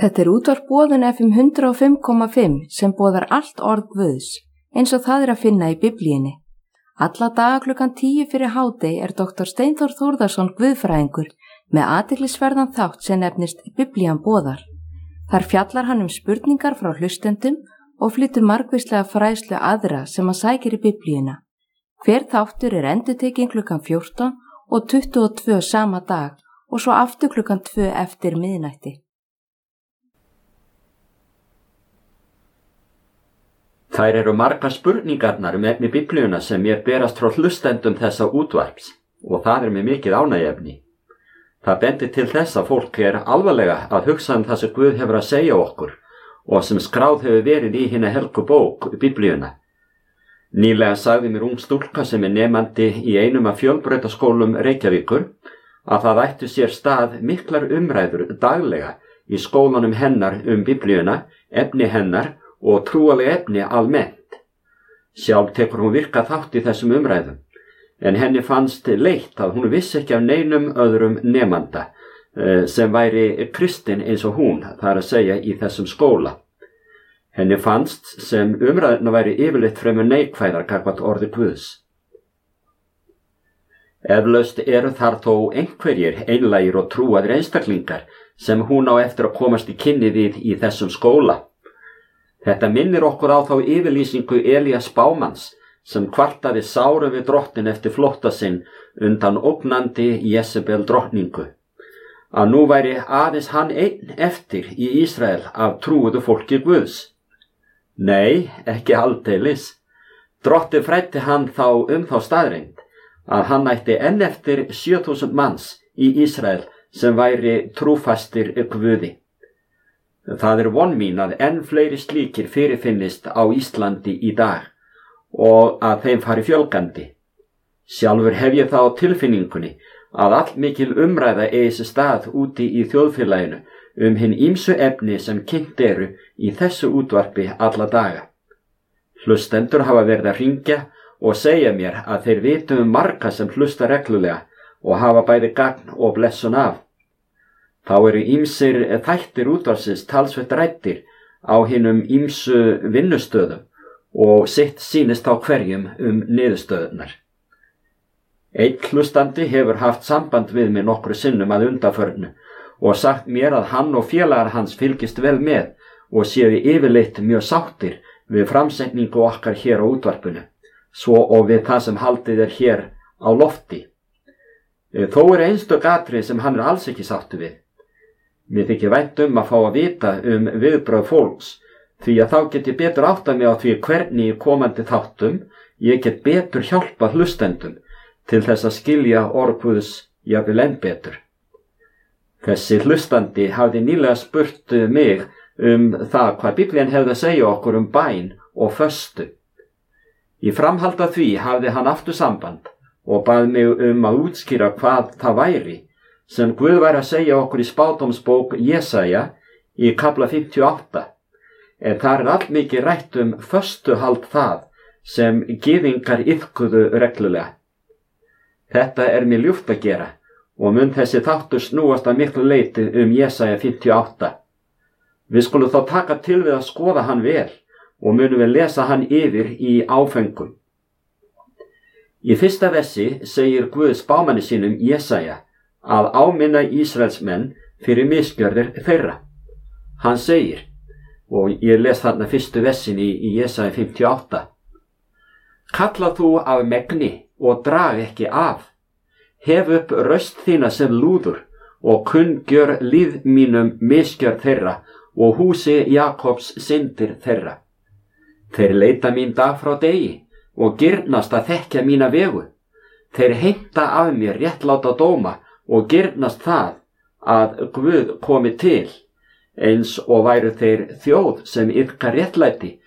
Þetta útvarp Boðun FM 105,5 sem boðar allt orð Guðs, eins og það að finna í Biblíunni. Alla daga klukkan 10 fyrir hádegi Dr. Steinþór Þórðarson guðfræðingur með athyglisverðan þátt sem nefnist Biblían boðar. Þar fjallar hann spurningar frá hlustendum og flytur margvíslega fræðslu aðra sem hann sækir í Biblíuna. Hver þáttur endurtekinn klukkan 14 og 22 sama dag og svo aftur klukkan 2 eftir miðnætti. Þær eru margar spurningarnar efni Biblíuna sem mér berast frá hlustendum þessa útvarps og það með mikið ánægjuefni. Það bendir til þess að fólk alvarlega að hugsa það sem Guð hefur að segja okkur og sem skráð hefur verið í hina helgu bók Biblíuna. Nýlega sagði mér ung stúlka sem nemandi í einum af fjölbrautaskólum Reykjavíkur að það ættu sér stað miklar umræður daglega í skólanum hennar Biblíuna, efni hennar og trúaleg efni almennt. Sjálf tekur hún virka þátt í þessum umræðum, en henni fannst leitt að hún vissi ekki af neinum öðrum nemanda sem væri kristinn eins og hún, það að segja í þessum skóla. Henni fannst sem umræðuna væri yfirleitt fremur neikvæðar gagnvart orði Guðs. Eflaust þar þó einhverjir einlægir og trúaðir einstaklingar sem hún á eftir að komast í kynni við í þessum skóla. Þetta minnir okkur á þá yfirlýsingu Elías spámanns sem kvartaði sáru við drottin eftir flótta sinn undan ógnandi Jezebel drottningu. Að nú væri aðeins hann einn eftir í Ísrael af trúuðu fólki Guðs. Nei, ekki aldeilis. Drottinn fræddi hann þá staðreynd að hann ætti enn eftir 7000 manns í Ísrael sem væri trúfastir Guði. Það von mín að enn fleiri slíkir fyrirfinnist á Íslandi í dag og að þeim fari fjölgandi. Sjálfur hef ég það á tilfinningunni að allmikil umræða eigi sér stað úti í þjóðfélaginu hin ýmsu efni sem kynnt eru í þessu útvarpi alla daga. Hlustendur hafa verið að hringja og segja mér að þeir vitu marga sem hlusta reglulega og hafa bæði gagn og blessun af. Þá eru ýmsir þættir útvarpsins talsvert ræddir á hinum ýmsu vinnustöðum og sitt sýnist á hverjum niðurstöðurnar. Einn hlustandi hefur haft samband við mig nokkru sinnum að undanförnu og sagt mér að hann og félagar hans fylgist vel með og séu yfirleitt mjög sáttir við framsetningu okkar hér á útvarpinu, svo og við það sem haldið hér á lofti. Þó einstök atriði sem hann alls ekki sáttur við. Mér þykir vænt að fá að vita viðbrögð fólks, því að þá get ég betur áttað mig á því hvernig í komandi þáttum ég get betur hjálpað hlustendum til þess að skilja orð Guðs jafnvel enn betur. Þessi hlustandi hafði nýlega spurt mig það hvað Biblían hefði að segja okkur bæn og föstu. Í framhaldi af því hafði hann aftur samband og bað mig að útskýra hvað það væri sem Guð væri að segja okkur í spádómsbók Jesaja í kafla 58, en þar allmikið rætt föstuhald það sem gyðingar iðkuðu reglulega. Þetta mér ljúft að gera og mun þessi þáttur snúast að miklu leyti Jesaja 58. Við skulum þá taka til við að skoða hann vel og munum við lesa hann yfir í áföngum. Í fyrsta versi segir Guð spámanni sínum Jesaja að áminna Ísraelsmenn fyrir misgjörðir þeirra. Hann segir, og ég les þarna fyrstu versin í Jesaja 58, kalla þú af megni og drag ekki af, hef upp röst þína sem lúður og kunngjör líð mínum misgjörð þeirra og húsi Jakobs syndir þeirra. Þeir leita mín dag frá degi og girnast að þekkja mína vegu. Þeir heimta af mér réttláta dóma og girnast það að Guð komi til, eins og væru þeir þjóð sem iðkar réttlæti